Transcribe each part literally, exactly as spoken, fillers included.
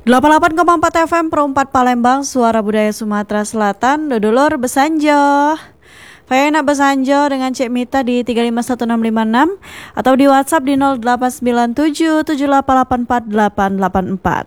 delapan puluh delapan koma empat F M Perempat Palembang, Suara Budaya Sumatera Selatan. Dodolor Besanjo. Fayana Besanjo dengan Cek Mita di tiga lima satu enam lima enam atau di WhatsApp di nol delapan sembilan tujuh tujuh delapan delapan empat delapan delapan empat.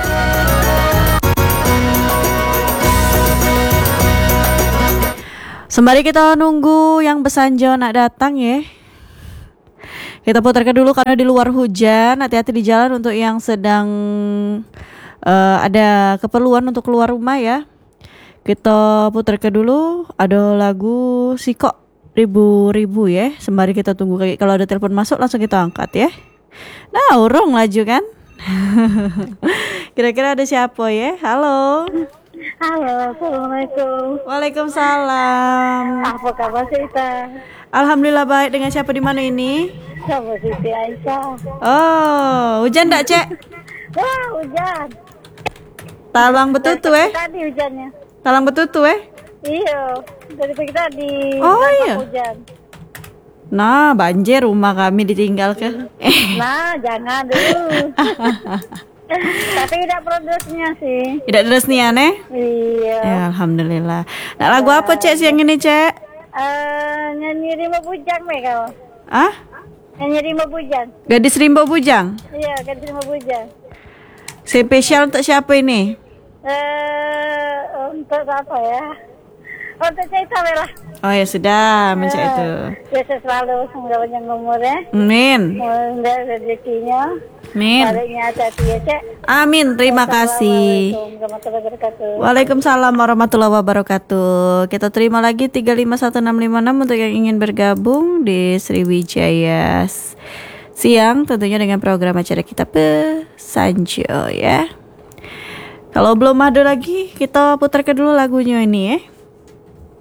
Sembari kita nunggu yang Besanjo nak datang ya, kita putarkan dulu karena di luar hujan. Hati-hati di jalan untuk yang sedang uh, ada keperluan untuk keluar rumah ya. Kita putarkan dulu ada lagu Siko ribu-ribu ya. Sembari kita tunggu, kalau ada telepon masuk langsung kita angkat ya. Nah, urung laju kan. Kira-kira ada siapa ya? Halo. Halo, assalamualaikum. Waalaikumsalam. Apa kabar Sita? Alhamdulillah baik. Dengan siapa di mana ini? Sama Siti Aisyah. Oh, hujan enggak, Cek? Wah, hujan. Talang betutu eh? Tadi hujannya. Talang betutu eh? Iya, dari pagi tadi. Oh iya. Hujan. Nah, banjir rumah kami ditinggal ke. Nah, jangan dulu. Tapi tidak produsnya sih. Tidak terus nih aneh? Iya. Ya, alhamdulillah. Nah, lagu apa Cek siang ini Cek? Eh, nyanyi Rimba Bujang me kau. Ah? Nyanyi Rimba Bujang. Gadis Rimba Bujang? Iya, gadis Rimba Bujang. Spesial untuk siapa ini? Eh, untuk apa ya? Untuk cerita lah. Oh ya sudah, mencak itu. Biasa selalu semoga panjang umur ya. Amin. Semoga rezekinya. Amin. Baliknya hati-hati ya, Cek. Amin, terima kasih. Assalamualaikum warahmatullahi wabarakatuh. Waalaikumsalam warahmatullahi wabarakatuh. Kita terima lagi tiga lima satu enam lima enam untuk yang ingin bergabung di Sriwijaya Siang, tentunya dengan program acara kita Besanjo ya. Kalau belum ada lagi, kita putarkan dulu lagunya ini ya.